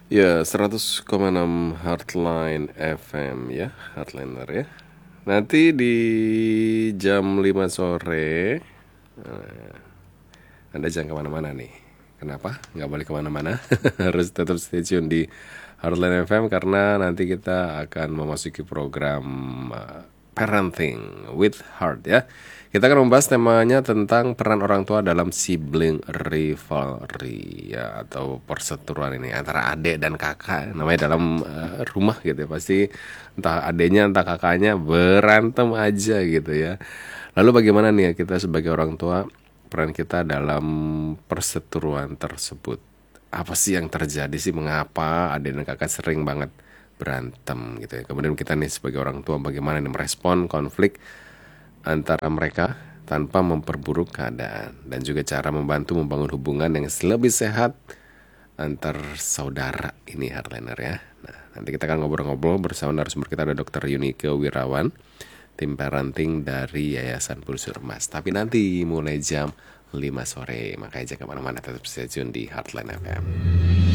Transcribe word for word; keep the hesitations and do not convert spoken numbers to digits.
Ya, seratus koma enam Heartline F M ya, Heartliner ya. Nanti di jam lima sore eh, Anda jangan kemana-mana nih. Kenapa? Nggak boleh kemana-mana. Harus tetap stay tune di Heartline F M karena nanti kita akan memasuki program uh, Parenting with Heart ya. Kita akan membahas temanya tentang peran orang tua dalam sibling rivalry ya, atau perseteruan ini antara adik dan kakak, namanya dalam uh, rumah gitu ya. Pasti entah adiknya entah kakaknya berantem aja gitu ya. Lalu bagaimana nih ya kita sebagai orang tua, peran kita dalam perseteruan tersebut? Apa sih yang terjadi sih, mengapa adik dan kakak sering banget berantem gitu ya? Kemudian kita nih sebagai orang tua bagaimana nih merespon konflik antara mereka tanpa memperburuk keadaan, dan juga cara membantu membangun hubungan yang lebih sehat antar saudara ini Hardliner ya. Nah, nanti kita akan ngobrol-ngobrol bersama narasumber kita, ada dokter Yunike Wirawan, tim parenting dari Yayasan Pulsur Emas. Tapi nanti mulai jam lima sore, makanya jangan kemana-mana, tetap stay tune di Heartline F M.